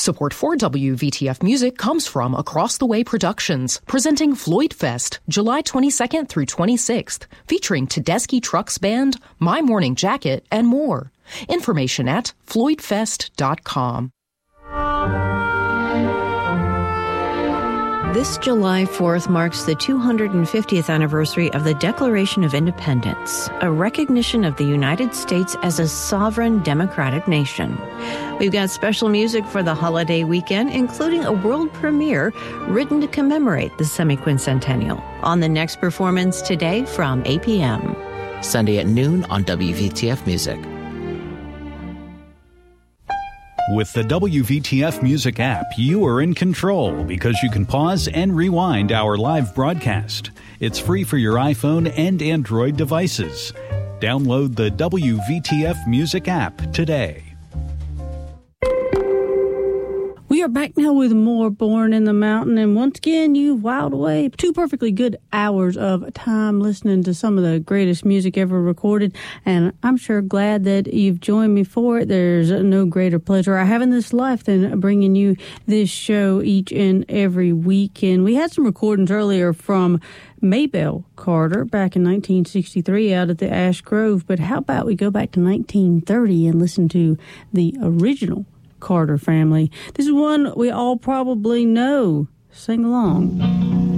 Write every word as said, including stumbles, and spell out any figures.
Support for W V T F Music comes from Across the Way Productions, presenting Floyd Fest, July twenty-second through twenty-sixth, featuring Tedeschi Trucks Band, My Morning Jacket, and more. Information at floyd fest dot com. This July fourth marks the two hundred fiftieth anniversary of the Declaration of Independence, a recognition of the United States as a sovereign democratic nation. We've got special music for the holiday weekend, including a world premiere written to commemorate the semi-quincentennial on the next performance today from eight p.m. Sunday at noon on W V T F Music. With the W V T F Music app, you are in control because you can pause and rewind our live broadcast. It's free for your iPhone and Android devices. Download the W V T F Music app today. We are back now with more Born in the Mountain, and once again, you whiled away two perfectly good hours of time listening to some of the greatest music ever recorded, and I'm sure glad that you've joined me for it. There's no greater pleasure I have in this life than bringing you this show each and every week, and we had some recordings earlier from Maybelle Carter back in nineteen sixty-three out at the Ash Grove, but how about we go back to nineteen thirty and listen to the original Carter family. This is one we all probably know. Sing along.